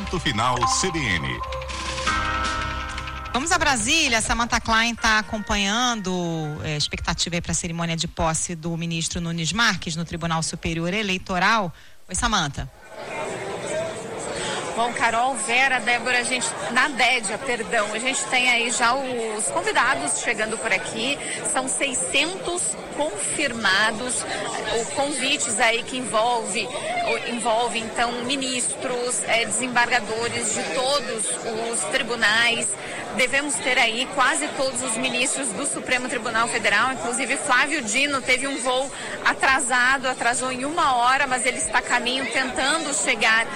Ponto Final CBN. Vamos a Brasília. Samantha Klein está acompanhando expectativa aí para a cerimônia de posse do ministro Nunes Marques no Tribunal Superior Eleitoral. Oi, Samantha. Bom, Carol, Vera, Débora, a gente tem aí já os convidados chegando por aqui, são 600 confirmados, convites aí que envolve então ministros, desembargadores de todos os tribunais. Devemos ter aí quase todos os ministros do Supremo Tribunal Federal, inclusive Flávio Dino teve um voo atrasou em 1 hora, mas ele está a caminho tentando chegar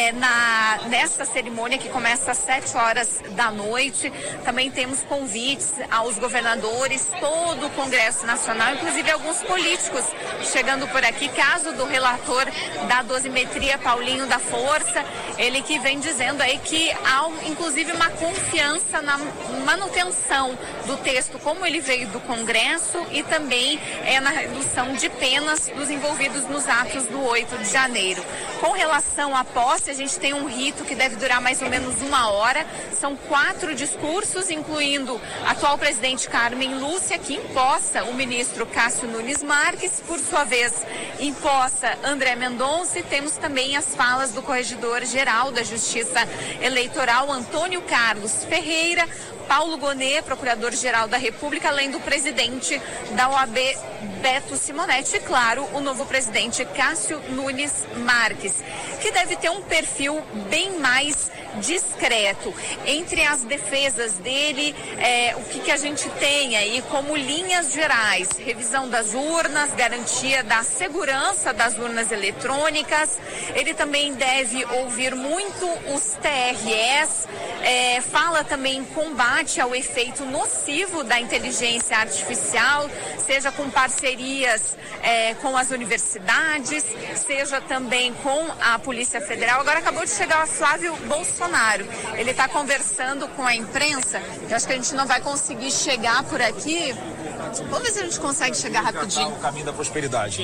nessa cerimônia que começa às 7 horas da noite. Também temos convites aos governadores, todo o Congresso Nacional, inclusive alguns políticos chegando por aqui. Caso do relator da dosimetria, Paulinho da Força, ele que vem dizendo aí que há inclusive uma confiança na manutenção do texto como ele veio do Congresso e também na redução de penas dos envolvidos nos atos do 8 de janeiro. Com relação à posse, a gente tem um rito que deve durar mais ou menos 1 hora. São 4 discursos, incluindo a atual presidente Carmen Lúcia, que empossa o ministro Cássio Nunes Marques, por sua vez empossa André Mendonça, e temos também as falas do Corregedor-Geral da Justiça Eleitoral, Antônio Carlos Ferreira, Paulo Gonet, Procurador-Geral da República, além do presidente da OAB, Beto Simonetti, e, claro, o novo presidente Cássio Nunes Marques, que deve ter um perfil bem mais discreto. Entre as defesas dele, o que a gente tem aí como linhas gerais: revisão das urnas, garantia da segurança das urnas eletrônicas. Ele também deve ouvir muito os TREs, fala também em combate ao efeito nocivo da inteligência artificial, seja com parcerias com as universidades, seja também com a Polícia Federal. Agora acabou de chegar o Flávio Bolsonaro. Ele está conversando com a imprensa. Eu acho que a gente não vai conseguir chegar por aqui. Vamos ver se a gente consegue chegar rapidinho. O caminho da prosperidade.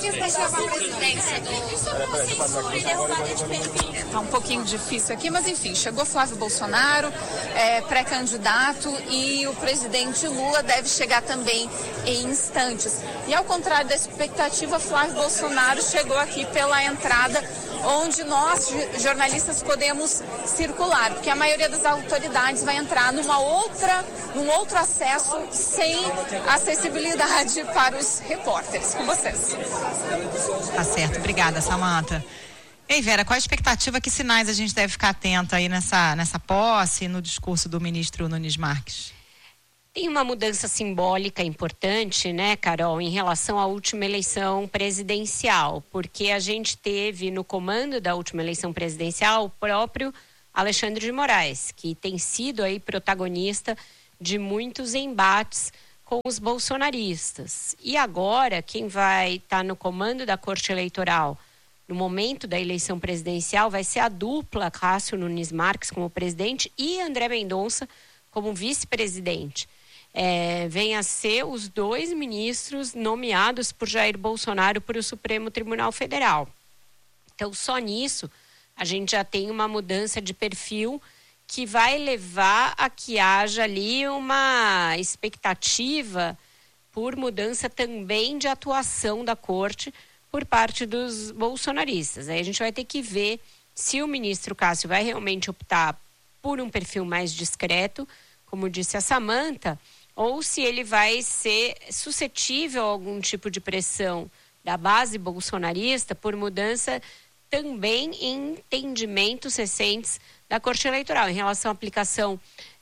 Está um pouquinho difícil aqui, mas enfim, chegou Flávio Bolsonaro, pré-candidato, e o presidente Lula deve chegar também em instantes. E ao contrário da expectativa, Flávio Bolsonaro chegou aqui pela entrada onde nós, jornalistas, podemos circular, porque a maioria das autoridades vai entrar num outro acesso sem acessibilidade para os repórteres. Com vocês. Tá certo, obrigada, Samantha. Ei, Vera, qual a expectativa, que sinais a gente deve ficar atento aí nessa posse, no discurso do ministro Nunes Marques? Tem uma mudança simbólica importante, né, Carol, em relação à última eleição presidencial, porque a gente teve no comando da última eleição presidencial o próprio Alexandre de Moraes, que tem sido aí protagonista de muitos embates com os bolsonaristas. E agora, quem vai estar no comando da Corte Eleitoral no momento da eleição presidencial vai ser a dupla Cássio Nunes Marques como presidente e André Mendonça como vice-presidente. Vem a ser os 2 ministros nomeados por Jair Bolsonaro para o Supremo Tribunal Federal. Então, só nisso, a gente já tem uma mudança de perfil que vai levar a que haja ali uma expectativa por mudança também de atuação da corte por parte dos bolsonaristas. Aí a gente vai ter que ver se o ministro Cássio vai realmente optar por um perfil mais discreto, como disse a Samantha, ou se ele vai ser suscetível a algum tipo de pressão da base bolsonarista por mudança também em entendimentos recentes da Corte Eleitoral em relação à aplicação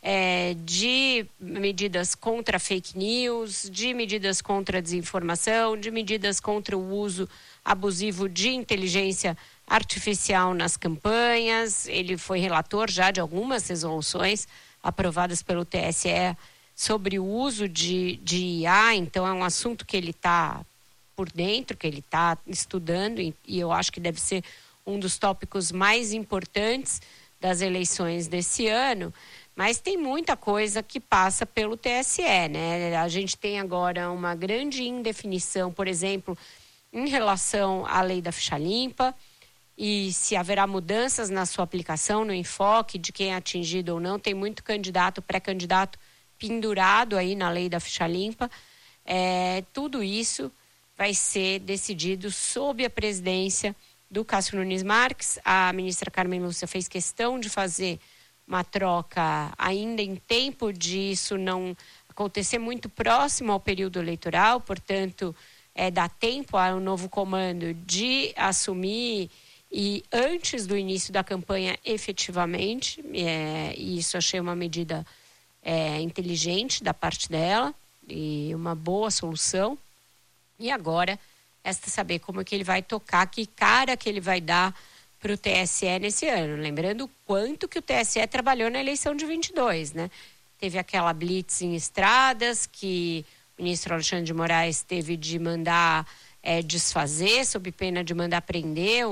de medidas contra fake news, de medidas contra a desinformação, de medidas contra o uso abusivo de inteligência artificial nas campanhas. Ele foi relator já de algumas resoluções aprovadas pelo TSE sobre o uso de IA, então é um assunto que ele está por dentro, que ele está estudando, e eu acho que deve ser um dos tópicos mais importantes das eleições desse ano, mas tem muita coisa que passa pelo TSE, né? A gente tem agora uma grande indefinição, por exemplo, em relação à lei da ficha limpa, e se haverá mudanças na sua aplicação, no enfoque de quem é atingido ou não. Tem muito candidato, pré-candidato pendurado aí na lei da ficha limpa. Tudo isso vai ser decidido sob a presidência do Cássio Nunes Marques. A ministra Carmen Lúcia fez questão de fazer uma troca ainda em tempo de isso não acontecer muito próximo ao período eleitoral, portanto, dá tempo ao novo comando de assumir e antes do início da campanha efetivamente, e isso achei uma medida inteligente da parte dela e uma boa solução. E agora, resta saber como é que ele vai tocar, que cara que ele vai dar para o TSE nesse ano. Lembrando o quanto que o TSE trabalhou na eleição de 22, né? Teve aquela blitz em estradas que o ministro Alexandre de Moraes teve de mandar desfazer, sob pena de mandar prender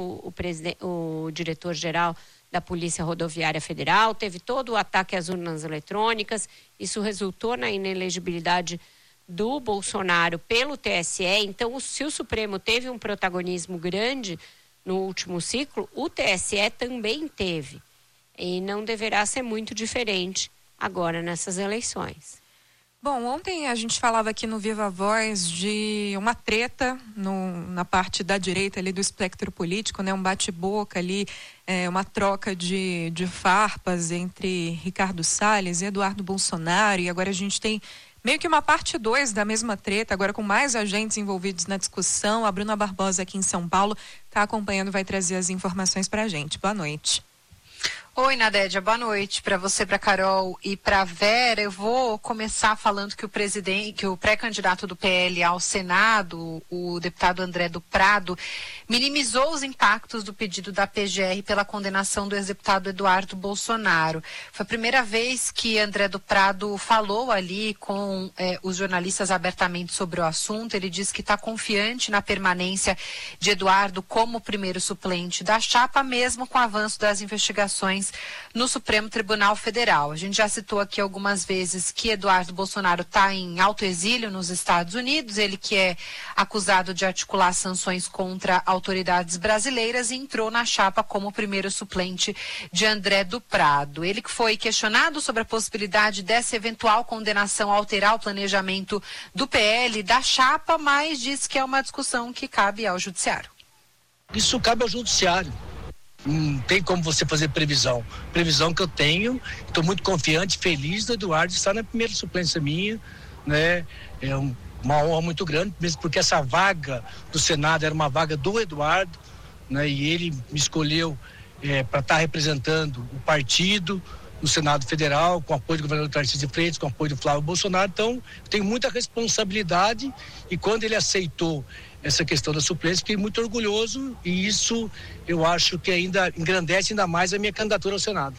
o diretor-geral da Polícia Rodoviária Federal. Teve todo o ataque às urnas eletrônicas. Isso resultou na inelegibilidade do Bolsonaro pelo TSE. Então, se o Supremo teve um protagonismo grande no último ciclo, o TSE também teve. E não deverá ser muito diferente agora nessas eleições. Bom, ontem a gente falava aqui no Viva Voz de uma treta na parte da direita ali do espectro político, né? Um bate-boca ali, uma troca de farpas entre Ricardo Salles e Eduardo Bolsonaro, e agora a gente tem meio que uma parte 2 da mesma treta, agora com mais agentes envolvidos na discussão. A Bruna Barbosa aqui em São Paulo está acompanhando, vai trazer as informações para a gente. Boa noite. Oi, Nadédia, boa noite para você, para Carol e para Vera. Eu vou começar falando que o pré-candidato do PL ao Senado, o deputado André do Prado, minimizou os impactos do pedido da PGR pela condenação do ex-deputado Eduardo Bolsonaro. Foi a primeira vez que André do Prado falou ali com os jornalistas abertamente sobre o assunto. Ele disse que está confiante na permanência de Eduardo como primeiro suplente da chapa, mesmo com o avanço das investigações no Supremo Tribunal Federal. A gente já citou aqui algumas vezes que Eduardo Bolsonaro está em autoexílio nos Estados Unidos, ele que é acusado de articular sanções contra autoridades brasileiras e entrou na chapa como primeiro suplente de André do Prado. Ele que foi questionado sobre a possibilidade dessa eventual condenação alterar o planejamento do PL da chapa, mas disse que é uma discussão que cabe ao Judiciário. Isso cabe ao Judiciário. Não tem como você fazer previsão. Previsão que eu tenho, estou muito confiante, feliz do Eduardo estar na primeira suplência minha, né? É uma honra muito grande, mesmo porque essa vaga do Senado era uma vaga do Eduardo, né? E ele me escolheu para estar representando o partido no Senado Federal, com apoio do governador Tarcísio de Freitas, com apoio do Flávio Bolsonaro. Então, eu tenho muita responsabilidade, e quando ele aceitou essa questão da suplência, fiquei muito orgulhoso, e isso eu acho que ainda engrandece ainda mais a minha candidatura ao Senado.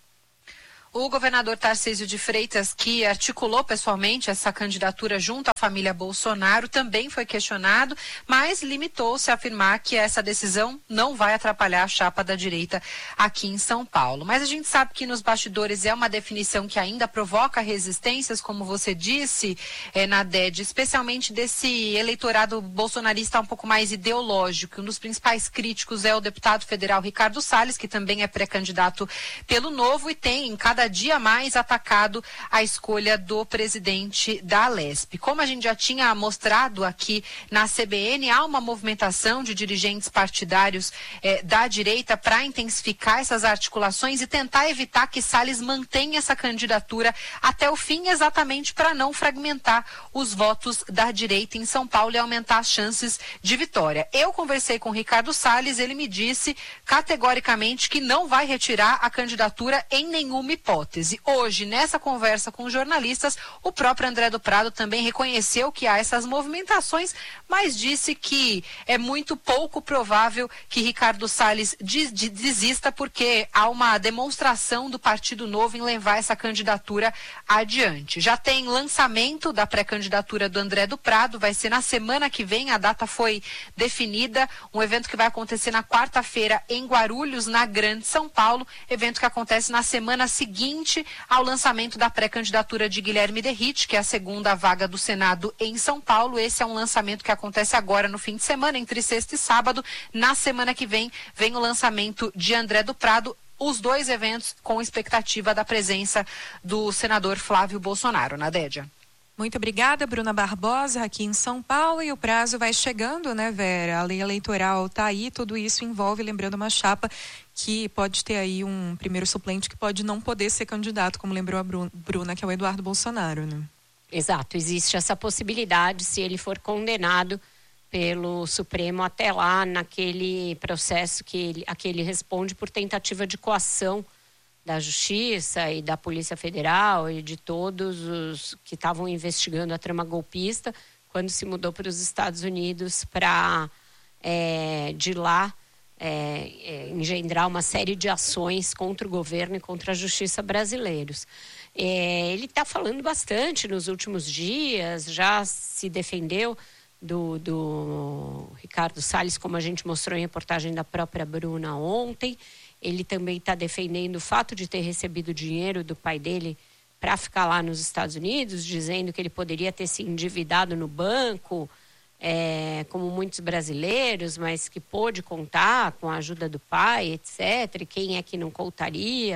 O governador Tarcísio de Freitas, que articulou pessoalmente essa candidatura junto à família Bolsonaro, também foi questionado, mas limitou-se a afirmar que essa decisão não vai atrapalhar a chapa da direita aqui em São Paulo. Mas a gente sabe que nos bastidores é uma definição que ainda provoca resistências, como você disse, Naded, especialmente desse eleitorado bolsonarista um pouco mais ideológico. Um dos principais críticos é o deputado federal Ricardo Salles, que também é pré-candidato pelo Novo e tem cada dia mais atacado a escolha do presidente da Alesp. Como a gente já tinha mostrado aqui na CBN, há uma movimentação de dirigentes partidários da direita para intensificar essas articulações e tentar evitar que Salles mantenha essa candidatura até o fim, exatamente para não fragmentar os votos da direita em São Paulo e aumentar as chances de vitória. Eu conversei com o Ricardo Salles, ele me disse categoricamente que não vai retirar a candidatura em nenhuma hipótese. Hoje, nessa conversa com jornalistas, o próprio André do Prado também reconheceu que há essas movimentações, mas disse que é muito pouco provável que Ricardo Salles desista, porque há uma demonstração do Partido Novo em levar essa candidatura adiante. Já tem lançamento da pré-candidatura do André do Prado, vai ser na semana que vem, a data foi definida, um evento que vai acontecer na quarta-feira em Guarulhos, na Grande São Paulo, evento que acontece na semana seguinte seguinte ao lançamento da pré-candidatura de Guilherme Derrite, que é a segunda vaga do Senado em São Paulo. Esse é um lançamento que acontece agora no fim de semana, entre sexta e sábado. Na semana que vem o lançamento de André do Prado. Os dois eventos com expectativa da presença do senador Flávio Bolsonaro. Nadédia. Muito obrigada, Bruna Barbosa, aqui em São Paulo, e o prazo vai chegando, né, Vera? A lei eleitoral está aí, tudo isso envolve, lembrando, uma chapa que pode ter aí um primeiro suplente que pode não poder ser candidato, como lembrou a Bruna, que é o Eduardo Bolsonaro, né? Exato, existe essa possibilidade se ele for condenado pelo Supremo até lá, naquele processo a que ele responde por tentativa de coação da Justiça e da Polícia Federal e de todos os que estavam investigando a trama golpista, quando se mudou para os Estados Unidos para, de lá, engendrar uma série de ações contra o governo e contra a Justiça brasileiros. Ele está falando bastante nos últimos dias, já se defendeu do Ricardo Salles, como a gente mostrou em reportagem da própria Bruna ontem. Ele também está defendendo o fato de ter recebido dinheiro do pai dele para ficar lá nos Estados Unidos, dizendo que ele poderia ter se endividado no banco, como muitos brasileiros, mas que pôde contar com a ajuda do pai, etc. E quem é que não contaria?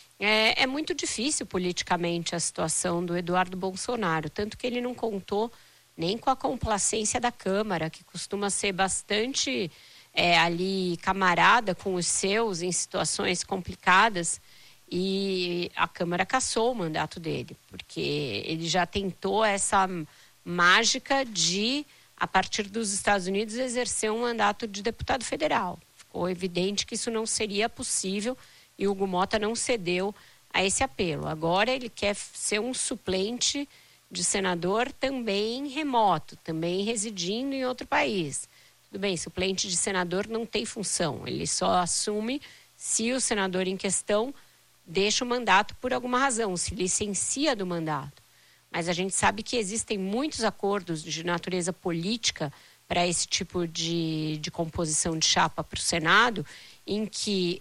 É muito difícil politicamente a situação do Eduardo Bolsonaro, tanto que ele não contou nem com a complacência da Câmara, que costuma ser bastante ali camarada com os seus em situações complicadas, e a Câmara cassou o mandato dele, porque ele já tentou essa mágica de, a partir dos Estados Unidos, exercer um mandato de deputado federal. Ficou evidente que isso não seria possível e Hugo Motta não cedeu a esse apelo. Agora ele quer ser um suplente de senador também remoto, também residindo em outro país. Tudo bem, suplente de senador não tem função, ele só assume se o senador em questão deixa o mandato por alguma razão, se licencia do mandato. Mas a gente sabe que existem muitos acordos de natureza política para esse tipo de composição de chapa para o Senado, em que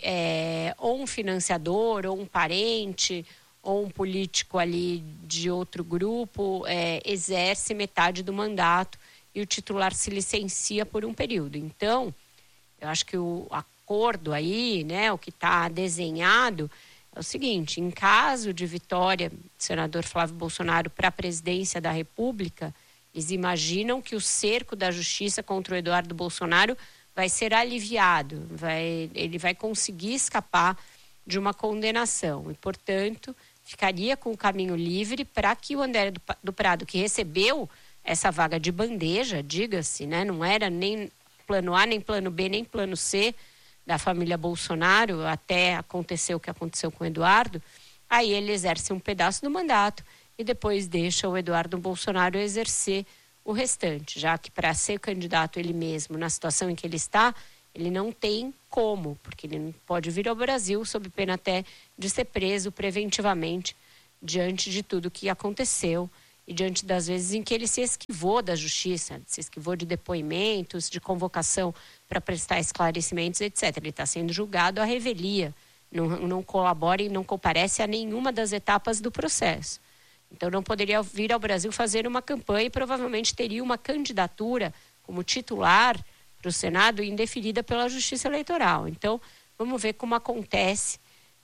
ou um financiador, ou um parente, ou um político ali de outro grupo exerce metade do mandato e o titular se licencia por um período. Então, eu acho que o acordo aí, né, o que está desenhado é o seguinte: em caso de vitória do senador Flávio Bolsonaro para a presidência da República, eles imaginam que o cerco da justiça contra o Eduardo Bolsonaro vai ser aliviado, ele vai conseguir escapar de uma condenação e, portanto, ficaria com o caminho livre para que o André do Prado, que recebeu essa vaga de bandeja, diga-se, né? Não era nem plano A, nem plano B, nem plano C da família Bolsonaro, até acontecer o que aconteceu com o Eduardo. Aí ele exerce um pedaço do mandato e depois deixa o Eduardo Bolsonaro exercer o restante, já que para ser candidato ele mesmo, na situação em que ele está, ele não tem como, porque ele não pode vir ao Brasil sob pena até de ser preso preventivamente diante de tudo que aconteceu e diante das vezes em que ele se esquivou da justiça, se esquivou de depoimentos, de convocação para prestar esclarecimentos, etc. Ele está sendo julgado à revelia, não colabora e não comparece a nenhuma das etapas do processo. Então não poderia vir ao Brasil fazer uma campanha e provavelmente teria uma candidatura como titular para o Senado indeferida pela Justiça Eleitoral. Então vamos ver como acontece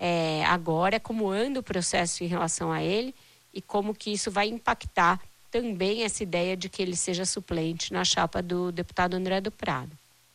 agora, como anda o processo em relação a ele, e como que isso vai impactar também essa ideia de que ele seja suplente na chapa do deputado André do Prado.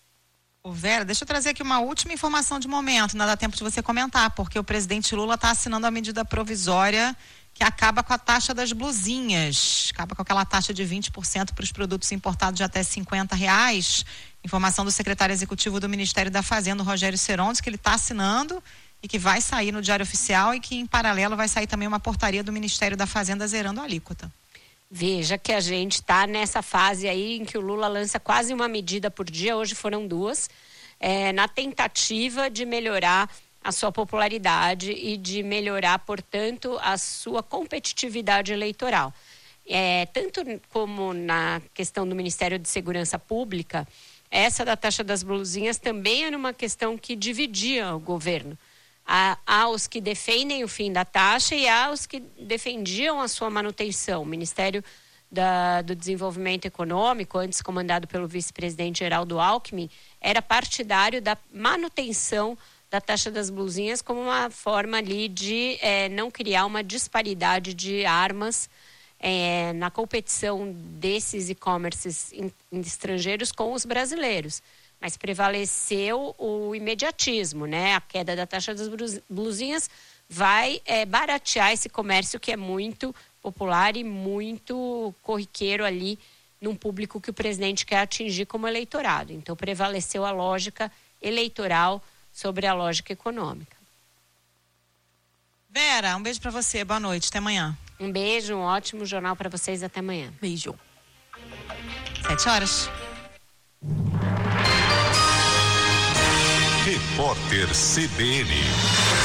Vera, deixa eu trazer aqui uma última informação de momento, não dá tempo de você comentar, porque o presidente Lula está assinando a medida provisória que acaba com a taxa das blusinhas, acaba com aquela taxa de 20% para os produtos importados de até R$50. Informação do secretário executivo do Ministério da Fazenda, Rogério Cerontes, que ele está assinando e que vai sair no Diário Oficial e que, em paralelo, vai sair também uma portaria do Ministério da Fazenda zerando a alíquota. Veja que a gente está nessa fase aí em que o Lula lança quase uma medida por dia, hoje foram 2, na tentativa de melhorar a sua popularidade e de melhorar, portanto, a sua competitividade eleitoral. Tanto como na questão do Ministério de Segurança Pública, essa da taxa das blusinhas também era uma questão que dividia o governo. Há os que defendem o fim da taxa e há os que defendiam a sua manutenção. O Ministério do Desenvolvimento Econômico, antes comandado pelo vice-presidente Geraldo Alckmin, era partidário da manutenção da taxa das blusinhas como uma forma ali de não criar uma disparidade de armas na competição desses e-commerces estrangeiros com os brasileiros. Mas prevaleceu o imediatismo, né? A queda da taxa das blusinhas vai baratear esse comércio que é muito popular e muito corriqueiro ali num público que o presidente quer atingir como eleitorado. Então prevaleceu a lógica eleitoral sobre a lógica econômica. Vera, um beijo para você, boa noite, até amanhã. Um beijo, um ótimo jornal para vocês, até amanhã. Beijo. 7h. Repórter CBN.